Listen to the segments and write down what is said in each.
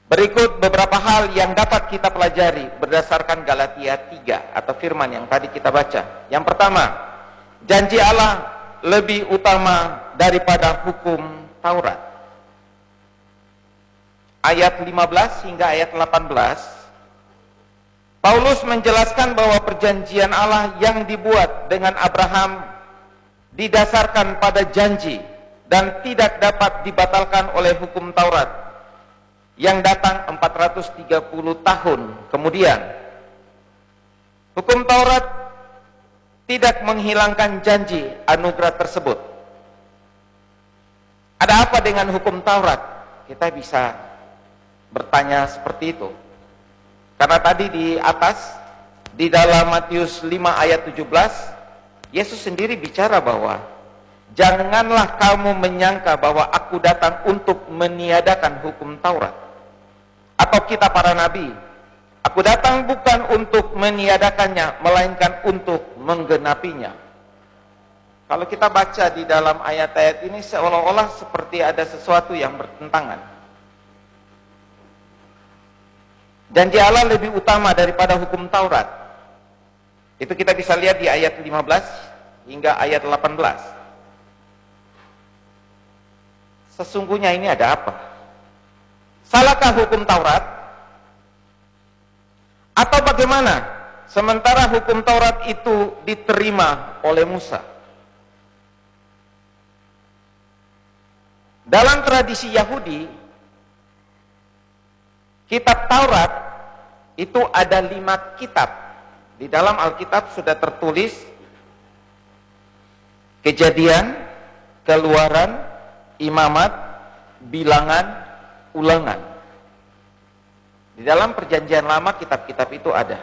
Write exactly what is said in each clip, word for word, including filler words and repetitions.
Berikut beberapa hal yang dapat kita pelajari berdasarkan Galatia tiga atau firman yang tadi kita baca. Yang pertama, janji Allah lebih utama daripada hukum Taurat. Ayat lima belas hingga ayat delapan belas, Paulus menjelaskan bahwa perjanjian Allah yang dibuat dengan Abraham didasarkan pada janji dan tidak dapat dibatalkan oleh hukum Taurat yang datang empat ratus tiga puluh tahun kemudian. Hukum Taurat tidak menghilangkan janji anugerah tersebut. Ada apa dengan hukum Taurat? Kita bisa bertanya seperti itu. Karena tadi di atas, di dalam Matius lima ayat tujuh belas, Yesus sendiri bicara bahwa janganlah kamu menyangka bahwa aku datang untuk meniadakan hukum Taurat atau kitab para nabi. Aku datang bukan untuk meniadakannya, melainkan untuk menggenapinya. Kalau kita baca di dalam ayat-ayat ini, seolah-olah seperti ada sesuatu yang bertentangan. Janji Allah lebih utama daripada hukum Taurat. Itu kita bisa lihat di ayat lima belas hingga ayat delapan belas. Sesungguhnya ini ada apa? Salahkah hukum Taurat? Atau bagaimana? Sementara hukum Taurat itu diterima oleh Musa. Dalam tradisi Yahudi, kitab Taurat itu ada lima kitab. Di dalam Alkitab sudah tertulis Kejadian, Keluaran, Imamat, Bilangan, Ulangan. Di dalam perjanjian lama kitab-kitab itu ada.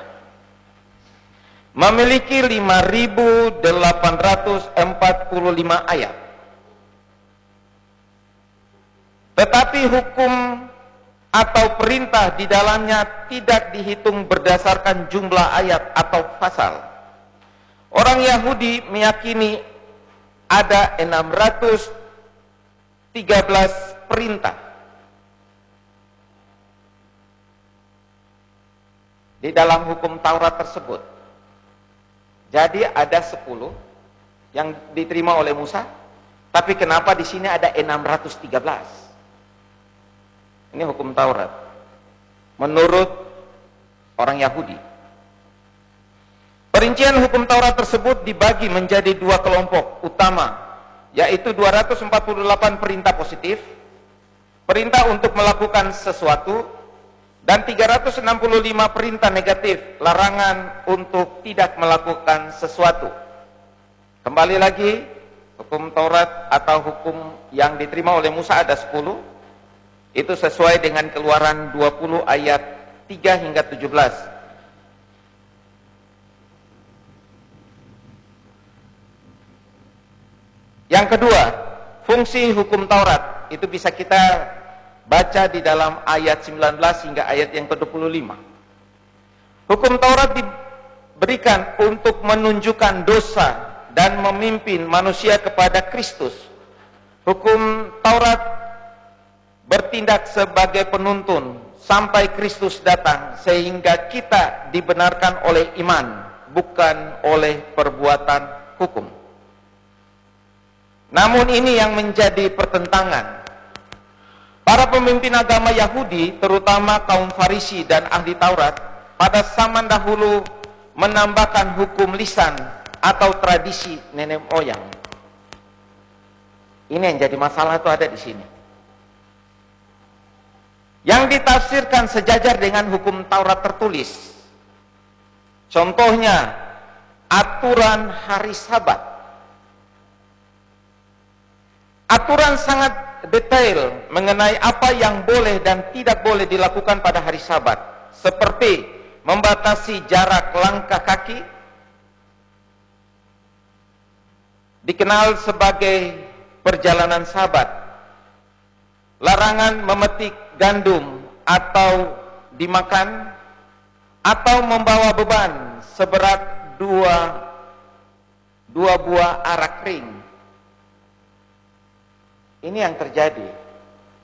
Memiliki lima ribu delapan ratus empat puluh lima ayat. Tetapi hukum atau perintah di dalamnya tidak dihitung berdasarkan jumlah ayat atau pasal. Orang Yahudi meyakini ada enam ratus tiga belas perintah. Di dalam hukum Taurat tersebut. Jadi ada sepuluh yang diterima oleh Musa, tapi kenapa di sini ada enam ratus tiga belas? Ini hukum Taurat menurut orang Yahudi. Perincian hukum Taurat tersebut dibagi menjadi dua kelompok utama, yaitu dua ratus empat puluh delapan perintah positif, perintah untuk melakukan sesuatu, dan tiga ratus enam puluh lima perintah negatif, larangan untuk tidak melakukan sesuatu. Kembali lagi, hukum Taurat atau hukum yang diterima oleh Musa ada sepuluh. Itu sesuai dengan Keluaran dua puluh ayat tiga hingga tujuh belas. Yang kedua, fungsi hukum Taurat itu bisa kita baca di dalam ayat sembilan belas hingga ayat yang ke dua puluh lima. Hukum Taurat diberikan untuk menunjukkan dosa dan memimpin manusia kepada Kristus. Hukum Taurat bertindak sebagai penuntun sampai Kristus datang, sehingga kita dibenarkan oleh iman, bukan oleh perbuatan hukum. Namun ini yang menjadi pertentangan. Para pemimpin agama Yahudi, terutama kaum Farisi dan ahli Taurat, pada zaman dahulu menambahkan hukum lisan atau tradisi nenek moyang. Ini yang jadi masalah itu ada di sini. Yang ditafsirkan sejajar dengan hukum Taurat tertulis. Contohnya, aturan hari Sabat. Aturan sangat detail mengenai apa yang boleh dan tidak boleh dilakukan pada hari Sabat, seperti membatasi jarak langkah kaki, dikenal sebagai perjalanan Sabat, larangan memetik gandum atau dimakan, atau membawa beban seberat dua, dua buah arak kering. Ini yang terjadi.